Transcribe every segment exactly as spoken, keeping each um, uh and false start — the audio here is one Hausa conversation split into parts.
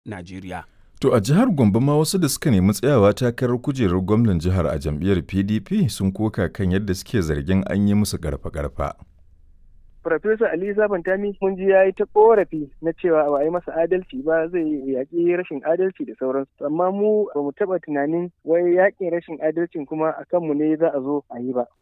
Najeriya. To a jihar Gombe ma wasu da suka nemi tsayawa takarar kujerar gwamnan jihar a jam'iyyar P D P sun koka kan yadda suke zargin an yi musu ƙarfa-ƙarfa. Farfesa Ali Sabantami mun ji ya yi ta korafi na cewa ba a yi masa adalci ba, zai yaƙi rashin adalci da sauransu. Amma mu ba mu taɓa tunanin wai yaƙin rashin adalcin kuma a kanmu ne za a zo a yi ba.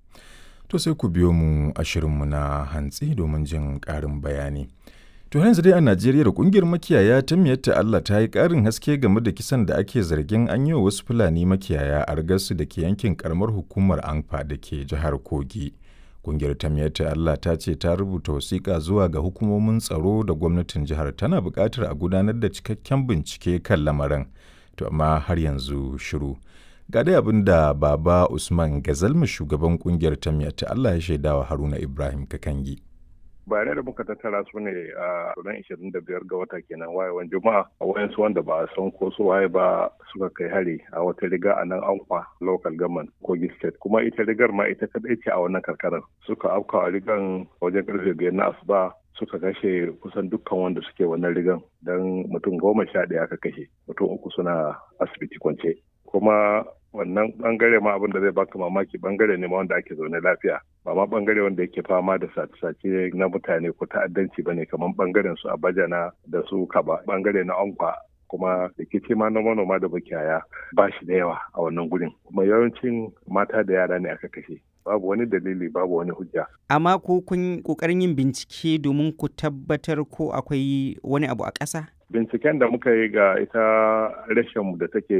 To sai ku biyo mu a shirinmu na hantsi domin jin ƙarin bayani. To yanzu dai a Najeriya da ƙungiyar makiyaya ta Miyatta Allah ta yi ƙarin haske game da kisan da ake zargin an yi wa wasu Fulani makiyaya a Argasu da ke yankin ƙaramar hukumar Anfa da ke jihar Kogi. Ƙungiyar ta Miyatta Allah ta ce ta rubuta wasiƙa zuwa ga hukumomin tsaro da gwamnatin jihar tana buƙatar a gudanar da cikakken bincike kan lamarin. To amma har yanzu shiru. Ga dai abin da Baba Usman Gazalma shugaban ƙungiyar ta Miyatta Allah ya shaidawa Haruna Ibrahim Kakangi. Bayanai da muka tattara su ne a ranar ishirin da biyar ga wata kenan wayewan juma'a a wayansu wanda ba a san ko su waye ba suka kai hari a wata riga a nan Ankwa local government Kogi state, kuma ita rigar ma ita kadai ce a wannan karkarar. Suka afka a rigan wajen karfe biyar na asuba suka kashe kusan dukkan wanda suke wannan rigan, don mutum goma sha ɗaya aka kashe, mutum uku suna asibiti kwance. Kuma wannan bangare ma abin da zai baka mamaki bangare ne ma wanda ake zaune lafiya, ba ma bangare wanda yake fama da sace-sace na mutane ko ta'addanci ba ne kamar bangaren su Abajana da su Kaba, bangare na Ankwa. Kuma rikici ma na manoma da bakiyaya ba shi da yawa a wannan gurin, kuma yawancin mata da yara ne aka kashe. Babu wani dalili, babu wani hujja. Amma ko kun kokarin yin bincike domin ku tabbatar ko akwai wani abu a ƙasa? Binciken da muka yi ga ita reshenmu da take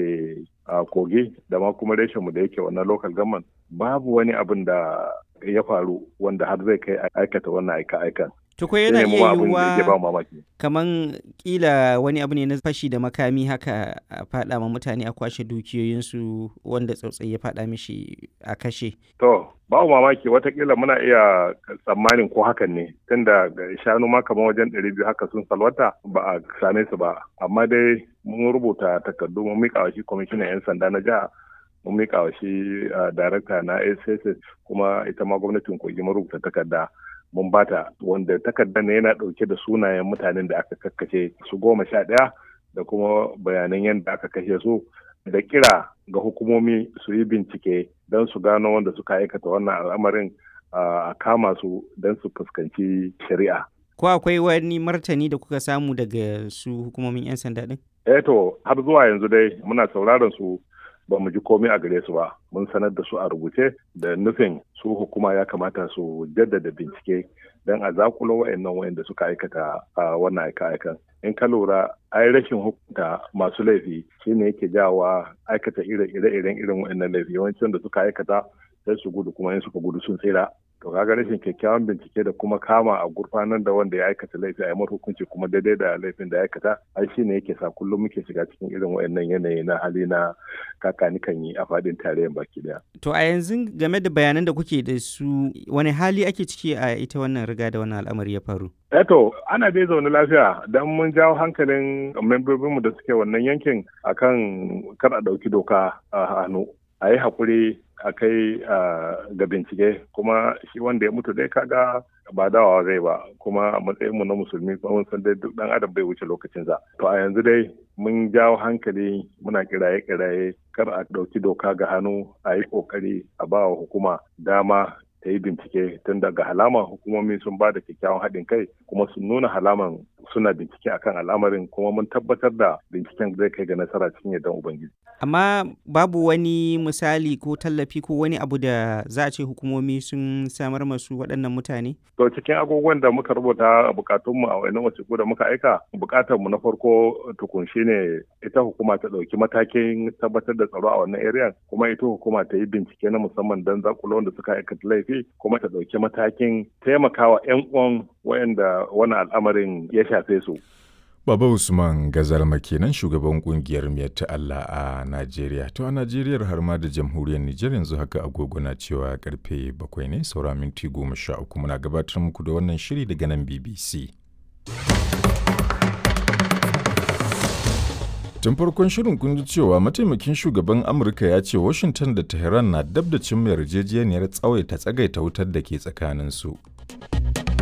a Kogi da ma kuma reshenmu da yake wannan local government, babu wani abin da ya faru wanda har zai kai aikata wannan aika-aikan. Tuko yana iya yiwuwa kaman kila wani abu ne na fashi da makami haka a faɗa ma mutane a kwashe dukiyoyinsu wanda tsautsayi ya faɗa mishi a kashe. To, babu mamaki watakila muna iya tsammanin ko hakan ne, tunda shanu ma kamar wajen ɗari biyu haka sun salwata ba a same su ba. Amma dai mun rubuta takardu mun miƙa wa shi kwamishinan 'yan sanda na jiha, mun miƙa wa shi darakta na S S S, kuma ita ma gwamnatin Kogi mun rubuta takarda mun bata, wanda takardar ne yana ɗauke da sunayen mutanen da aka kakkace su goma sha ɗaya da kuma bayanan yadda aka kashe su, da kira ga hukumomi su yi bincike don su gano wanda suka aikata wannan al'amarin a kama su don su fuskanci shari'a. Ko akwai wani martani da kuka samu daga su hukumomin 'yan sanda ɗin? Eh to, har zuwa yanzu dai muna sauraron su, ba mu ji komai a gare su ba. Mun sanar da su a rubuce da nufin su hukuma ya kamata su jaddada bincike don a zakulo wa'annan wa'anda suka aikata a wannan aika-aikan. In ka lura, ai rashin hukunta masu laifi shine yake jawa aikata ire-iren irin wa'annan laifi. Yawancin da suka aikata sai su gudu, kuma in suka gudu sun tsira. To kaga rashin kyakkyawan bincike da kuma kama a gurfanar da wanda ya aikata laifi a yi hukunci kuma daidai da laifin da ya aikata, ai shi ne yake sa kullum muke shiga cikin irin wayannan yanayi na hali na kakani kan yi a fadin tarayyar baki daya. To a yanzu game da bayanan da kuke da su, wani hali ake ciki a ita wannan riga da wannan al'amari ya faru? Eto, ana dai zaune lafiya don mun jawo hankalin membobinmu da suke wannan yankin akan kar a ɗauki doka a hannu. A yi haƙuri a kai ga bincike, kuma shi wanda ya mutu dai kaga ba dawawa zai ba, kuma a matsayinmu na musulmi kuma mun san dai duk ɗan adam bai wuce lokacinsa. To a yanzu dai mun jawo hankali, muna kiraye-kiraye kar a ɗauki doka ga hannu, a yi ƙoƙari a ba wa hukuma dama ta yi bincike, tun daga halaman hukumomi sun ba da kyakkyawan haɗin kai kuma sun nuna halaman suna bincike akan al'amarin, kuma mun tabbatar da binciken zai kai ga nasara cikin yardan Ubangiji. Amma babu wani misali ko tallafi ko wani abu da za a ce hukumomi sun samar masu waɗannan mutane? To cikin agogon da muka rubuta a bukatunmu a wani wasiƙu da muka aika, bukatarmu na farko tukun shine ita hukuma ta ɗauki matakin tabbatar da tsaro a wannan area, kuma ita hukuma ta yi bincike na musamman don zakulo wanda suka aikata laifi, kuma ta ɗauki matakin taimakawa 'yan uwan wayanda wani al'amarin ya shafe su. Baba Usman Gazalma kenan shugaban kungiyar Miyatta Allah a Najeriya. To a Najeriya har ma da jamhuriyar Nijar yanzu haka agogo na cewa karfe bakwai ne saura minti goma sha uku, muna gabatar muku da wannan shiri daga nan B B C. Tun farkon shirin kun ji cewa mataimakin shugaban Amurka ya ce Washington da Tehran na dab da cimma yarjejeniyar tsawaita tsagaita wutar da ke tsakaninsu.